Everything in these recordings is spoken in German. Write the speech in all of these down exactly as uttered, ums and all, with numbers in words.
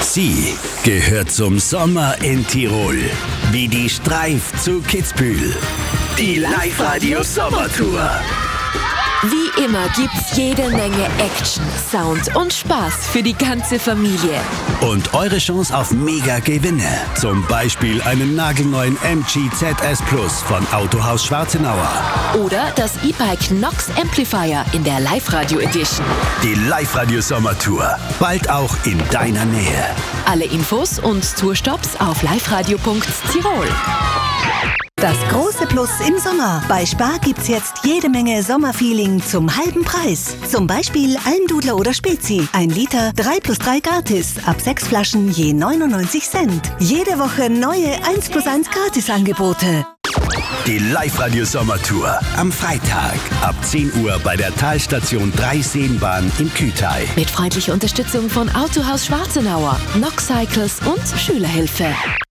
Sie gehört zum Sommer in Tirol. Wie die Streif zu Kitzbühel. Die Live-Radio Sommertour. Wie immer gibt's jede Menge Action, Sound und Spaß für die ganze Familie. Und eure Chance auf Mega-Gewinne. Zum Beispiel einen nagelneuen M G Z S Plus von Autohaus Schwarzenauer. Oder das E-Bike Nox Amplifier in der Live-Radio Edition. Die Live-Radio Sommertour. Bald auch in deiner Nähe. Alle Infos und Tourstops auf liveradio punkt tirol. Das große Plus im Sommer. Bei Spar gibt's jetzt jede Menge Sommerfeeling zum halben Preis. Zum Beispiel Almdudler oder Spezi. Ein Liter, drei plus drei gratis. Ab sechs Flaschen je neunundneunzig Cent. Jede Woche neue eins plus eins Gratisangebote. Die Live-Radio Sommertour. Am Freitag ab zehn Uhr bei der Talstation drei Seenbahn im Kütai. Mit freundlicher Unterstützung von Autohaus Schwarzenauer, Nox Cycles und Schülerhilfe.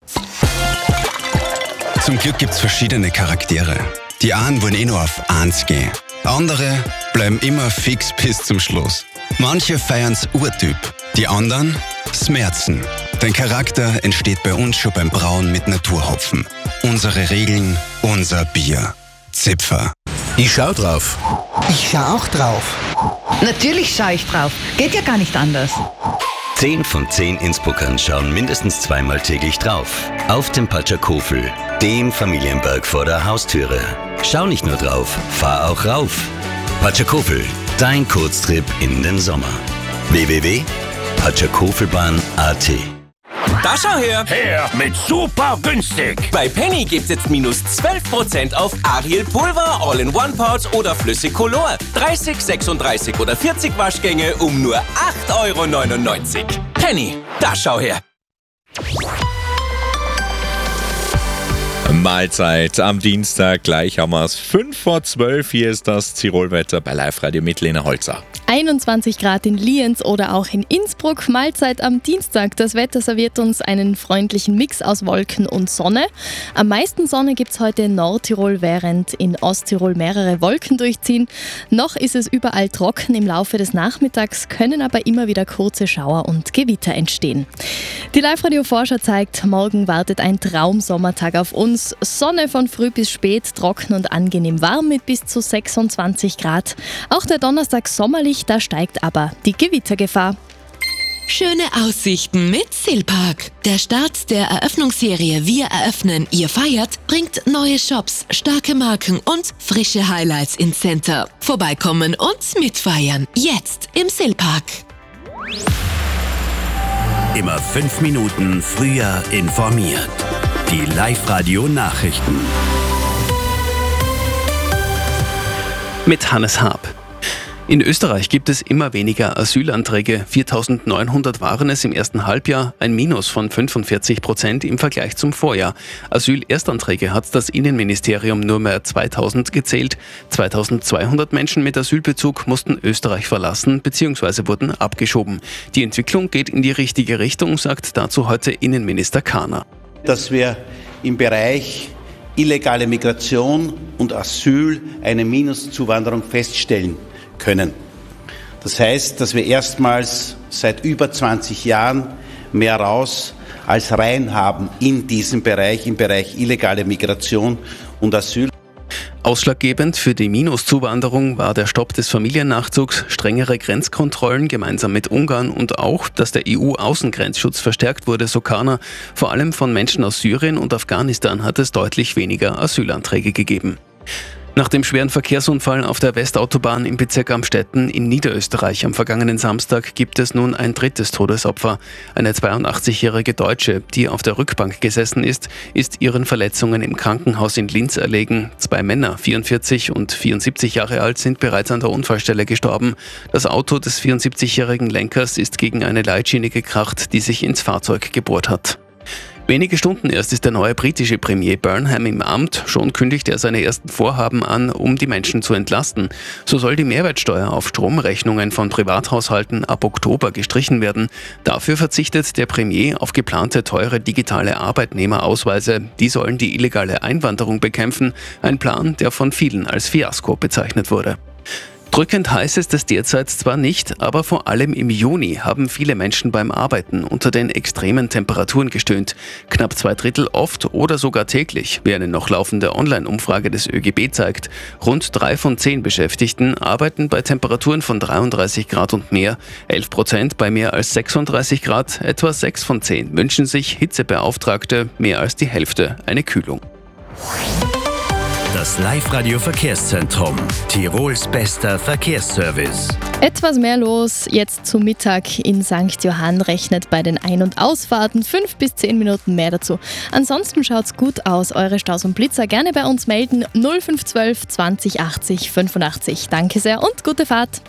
Zum Glück gibt's verschiedene Charaktere. Die einen wollen eh nur auf eins gehen. Andere bleiben immer fix bis zum Schluss. Manche feiern's Urtyp, die anderen Smerzen. Dein Charakter entsteht bei uns schon beim Brauen mit Naturhopfen. Unsere Regeln, unser Bier. Zipfer. Ich schau drauf. Ich schau auch drauf. Natürlich schaue ich drauf. Geht ja gar nicht anders. Zehn von zehn Innsbruckern schauen mindestens zweimal täglich drauf. Auf dem Patschakofel, dem Familienberg vor der Haustüre. Schau nicht nur drauf, fahr auch rauf. Patschakofel, dein Kurztrip in den Sommer. w w w punkt patschakofelbahn punkt a t. Da schau her! Her mit super günstig! Bei Penny gibt's jetzt minus zwölf Prozent auf Ariel Pulver, All-in-One-Parts oder Flüssig Color. dreißig, sechsunddreißig oder vierzig Waschgänge um nur acht Euro neunundneunzig. Penny, da schau her! Mahlzeit am Dienstag, gleich haben wir es fünf vor zwölf. Hier ist das Tirolwetter bei Live-Radio mit Lena Holzer. einundzwanzig Grad in Lienz oder auch in Innsbruck. Mahlzeit am Dienstag. Das Wetter serviert uns einen freundlichen Mix aus Wolken und Sonne. Am meisten Sonne gibt es heute in Nordtirol, während in Osttirol mehrere Wolken durchziehen. Noch ist es überall trocken. Im Laufe des Nachmittags können aber immer wieder kurze Schauer und Gewitter entstehen. Die Live-Radio-Forscher zeigt, morgen wartet ein Traumsommertag auf uns. Sonne von früh bis spät, trocken und angenehm warm mit bis zu sechsundzwanzig Grad. Auch der Donnerstag sommerlich, da steigt aber die Gewittergefahr. Schöne Aussichten mit Silpark. Der Start der Eröffnungsserie Wir eröffnen, ihr feiert bringt neue Shops, starke Marken und frische Highlights ins Center. Vorbeikommen und mitfeiern. Jetzt im Silpark. Immer fünf Minuten früher informiert. Die Live-Radio-Nachrichten. Mit Hannes Haab. In Österreich gibt es immer weniger Asylanträge. viertausendneunhundert waren es im ersten Halbjahr, ein Minus von fünfundvierzig Prozent im Vergleich zum Vorjahr. Asylerstanträge hat das Innenministerium nur mehr zweitausend gezählt. zweitausendzweihundert Menschen mit Asylbezug mussten Österreich verlassen bzw. wurden abgeschoben. Die Entwicklung geht in die richtige Richtung, sagt dazu heute Innenminister Kahner. Dass wir im Bereich illegale Migration und Asyl eine Minuszuwanderung feststellen können. Das heißt, dass wir erstmals seit über zwanzig Jahren mehr raus als rein haben in diesem Bereich, im Bereich illegale Migration und Asyl. Ausschlaggebend für die Minuszuwanderung war der Stopp des Familiennachzugs, strengere Grenzkontrollen gemeinsam mit Ungarn und auch, dass der E U-Außengrenzschutz verstärkt wurde, so Kahner. Vor allem von Menschen aus Syrien und Afghanistan hat es deutlich weniger Asylanträge gegeben. Nach dem schweren Verkehrsunfall auf der Westautobahn im Bezirk Amstetten in Niederösterreich am vergangenen Samstag gibt es nun ein drittes Todesopfer. Eine zweiundachtzigjährige Deutsche, die auf der Rückbank gesessen ist, ist ihren Verletzungen im Krankenhaus in Linz erlegen. Zwei Männer, vierundvierzig und vierundsiebzig Jahre alt, sind bereits an der Unfallstelle gestorben. Das Auto des vierundsiebzigjährigen Lenkers ist gegen eine Leitschiene gekracht, die sich ins Fahrzeug gebohrt hat. Wenige Stunden erst ist der neue britische Premier Burnham im Amt. Schon kündigt er seine ersten Vorhaben an, um die Menschen zu entlasten. So soll die Mehrwertsteuer auf Stromrechnungen von Privathaushalten ab Oktober gestrichen werden. Dafür verzichtet der Premier auf geplante teure digitale Arbeitnehmerausweise. Die sollen die illegale Einwanderung bekämpfen. Ein Plan, der von vielen als Fiasko bezeichnet wurde. Drückend heiß ist es derzeit zwar nicht, aber vor allem im Juni haben viele Menschen beim Arbeiten unter den extremen Temperaturen gestöhnt. Knapp zwei Drittel oft oder sogar täglich, wie eine noch laufende Online-Umfrage des Ö G B zeigt. Rund drei von zehn Beschäftigten arbeiten bei Temperaturen von dreiunddreißig Grad und mehr, elf Prozent bei mehr als sechsunddreißig Grad, etwa sechs von zehn wünschen sich Hitzebeauftragte, mehr als die Hälfte eine Kühlung. Das Live-Radio-Verkehrszentrum. Tirols bester Verkehrsservice. Etwas mehr los jetzt zum Mittag in Sankt Johann. Rechnet bei den Ein- und Ausfahrten fünf bis zehn Minuten mehr dazu. Ansonsten schaut's gut aus. Eure Staus und Blitzer gerne bei uns melden. null fünf eins zwei zwanzig achtzig fünfundachtzig. Danke sehr und gute Fahrt.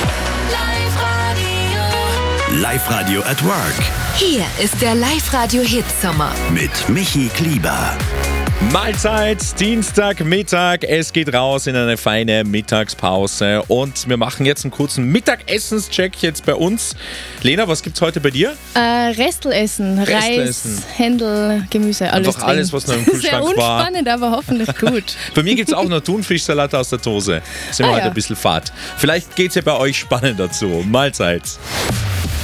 Live-Radio at Work. Hier ist der Live-Radio-Hit-Sommer. Mit Michi Klieber. Mahlzeit, Dienstagmittag, es geht raus in eine feine Mittagspause und wir machen jetzt einen kurzen Mittagessenscheck jetzt bei uns. Lena, was gibt's heute bei dir? Äh, Restelessen, Restelessen. Reis, Händel, Gemüse, alles Einfach alles, was noch im Kühlschrank Sehr war. unspannend, aber hoffentlich gut. Bei mir gibt's auch noch Thunfischsalat aus der Dose. Sind wir Ah, heute ja. ein bisschen fad. Vielleicht geht's ja bei euch spannend dazu. Mahlzeit.